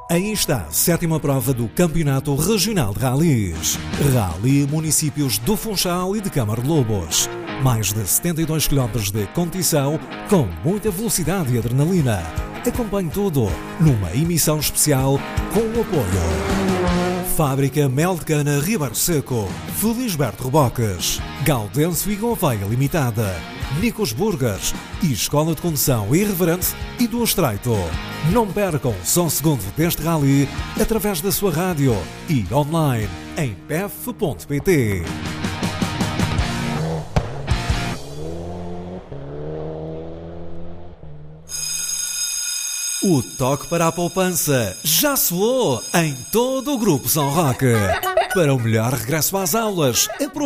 Aí está a sétima prova do Campeonato Regional de Rallys. Rally Municípios do Funchal e de Câmara de Lobos. Mais de 72 km de competição com muita velocidade e adrenalina. Acompanhe tudo numa emissão especial com o apoio Fábrica Mel de Cana Ribeiro Seco, Felisberto Reboques, Gaudêncio e Gouveia Limitada, Nicos Burgers e Escola de Condução Irreverente e do Estreito. Não percam só um segundo deste rally através da sua rádio e online em pef.pt. O toque para a poupança já soou em todo o Grupo São Roque. Para o melhor regresso às aulas,